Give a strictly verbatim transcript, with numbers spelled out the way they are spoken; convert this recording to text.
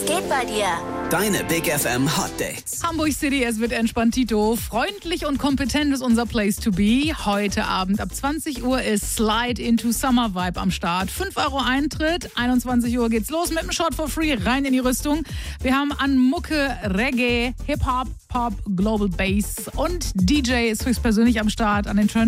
geht bei dir? Deine Big F M Hot Dates. Hamburg City, es wird entspannt, Tito. Freundlich und kompetent ist unser Place to be. Heute Abend ab zwanzig Uhr ist Slide into Summer Vibe am Start. fünf Euro Eintritt, einundzwanzig Uhr geht's los mit dem Shot for Free, rein in die Rüstung. Wir haben an Mucke, Reggae, Hip-Hop, Pop, Global Bass und D J ist höchstpersönlich am Start an den Turn.